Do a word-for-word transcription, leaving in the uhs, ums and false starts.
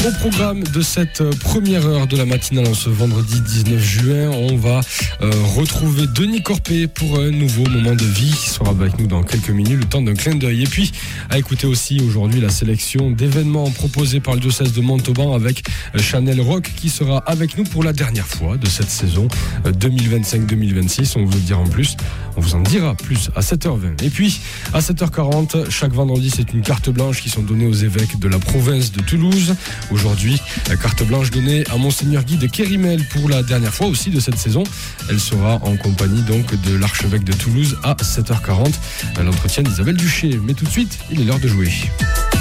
Au programme de cette première heure de la matinale en ce vendredi dix-neuf juin, on va euh, retrouver Denis Corpé pour un nouveau moment de vie qui sera avec nous dans quelques minutes, le temps d'un clin d'œil. Et puis à écouter aussi aujourd'hui la sélection d'événements proposés par le diocèse de Montauban avec Chanel Rock qui sera avec nous pour la dernière fois de cette saison deux mille vingt-cinq deux mille vingt-six. On vous le dira en plus, on vous en dira plus à sept heures vingt. Et puis à sept heures quarante, chaque vendredi, c'est une carte blanche qui sont données aux évêques de la province de Toulouse. Aujourd'hui, la carte blanche donnée à Monseigneur Guy de Kérimel pour la dernière fois aussi de cette saison. Elle sera en compagnie donc de l'archevêque de Toulouse à sept heures quarante. L'entretien d'Isabelle Duché. Mais tout de suite, il est l'heure de jouer.